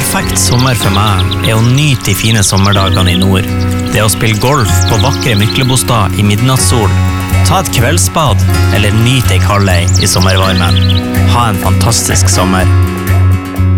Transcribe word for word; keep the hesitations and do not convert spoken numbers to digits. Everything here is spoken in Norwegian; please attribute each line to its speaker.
Speaker 1: perfekt sommer for meg er å nyte de fine sommerdagene i nord. Det å spille golf på vakre Myklebostad i midnattssol, ta et kveldsbad eller nyte ei kaldei i sommervarmen. Ha en fantastisk sommer.